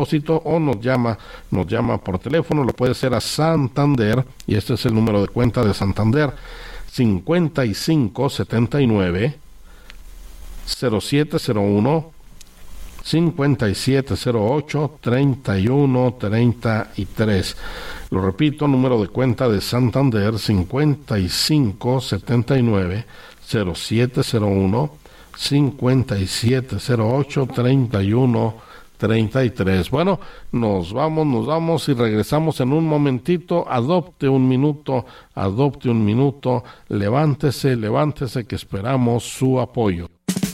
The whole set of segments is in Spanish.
o nos llama por teléfono. Lo puede hacer a Santander, y este es el número de cuenta de Santander: 5579 0701 5708 3133. Lo repito, número de cuenta de Santander: 5579 0701 5708 3133. Bueno, nos vamos y regresamos en un momentito. Adopte un minuto, levántese que esperamos su apoyo.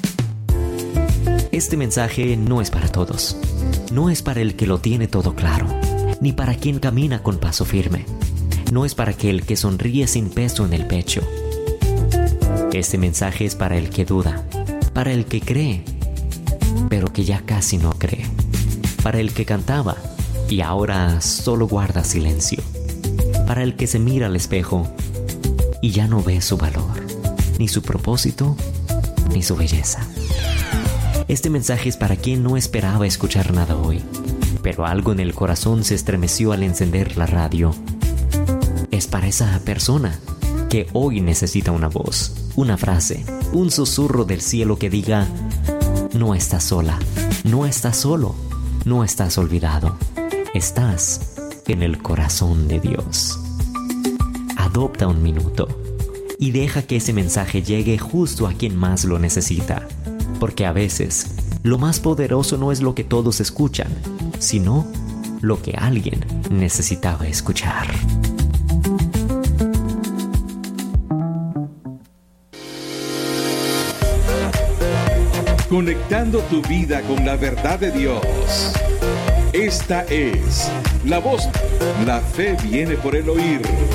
Este mensaje no es para todos. No es para el que lo tiene todo claro, ni para quien camina con paso firme. No es para aquel que sonríe sin peso en el pecho. Este mensaje es para el que duda, para el que cree, pero que ya casi no cree, para el que cantaba y ahora solo guarda silencio, para el que se mira al espejo y ya no ve su valor, ni su propósito, ni su belleza. Este mensaje es para quien no esperaba escuchar nada hoy, pero algo en el corazón se estremeció al encender la radio. Es para esa persona que hoy necesita una voz, una frase, un susurro del cielo que diga: no estás sola, no estás solo, no estás olvidado, estás en el corazón de Dios. Adopta un minuto y deja que ese mensaje llegue justo a quien más lo necesita. Porque a veces, lo más poderoso no es lo que todos escuchan, sino lo que alguien necesitaba escuchar. Conectando tu vida con la verdad de Dios. Esta es la voz. La fe viene por el oír